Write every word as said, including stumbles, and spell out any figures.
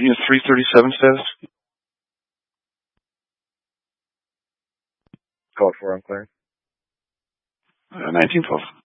Unit three thirty-seven status. Code four, I'm clear. Uh, nineteen twelve.